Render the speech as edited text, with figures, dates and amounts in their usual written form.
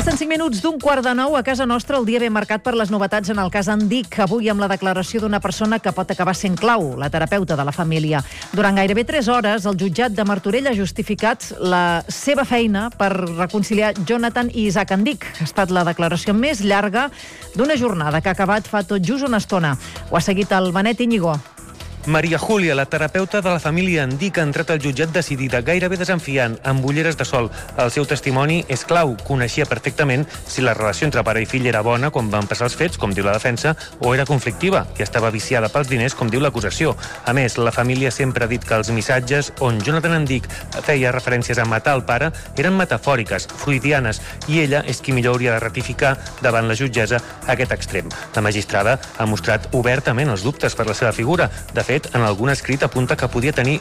Passen 5 minuts d'un 8:15 a casa nostra, el dia ben marcat per les novetats en el cas Andic. Avui amb la declaració d'una persona que pot acabar sent clau, la terapeuta de la família. Durant gairebé 3 hores, el jutjat de Martorell ha justificat la seva feina per reconciliar Jonathan i Isaac Andic. Ha estat la declaració més llarga d'una jornada que ha acabat fa tot just una estona. Ho ha seguit el Benet Íñigo. Maria Júlia, la terapeuta de la família Andic, ha entrat al jutjat decidida, gairebé desenfiant, amb ulleres de sol. El seu testimoni és clau. Coneixia perfectament si la relació entre pare i fill era bona quan van passar els fets, com diu la defensa, o era conflictiva, i estava viciada pels diners, com diu l'acusació. A més, la família sempre ha dit que els missatges on Jonathan Andic feia referències a matar el pare eren metafòriques, freudianes, i ella és qui millor hauria de ratificar davant la jutgessa aquest extrem. La magistrada ha mostrat obertament els dubtes per la seva figura. De fet, en algun escrit apunta que podia tenir